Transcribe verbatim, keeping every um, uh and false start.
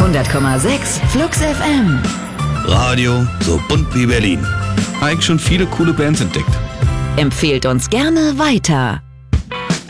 hundert Komma sechs Flux F M. Radio so bunt wie Berlin. Habe ich schon viele coole Bands entdeckt. Empfehlt uns gerne weiter.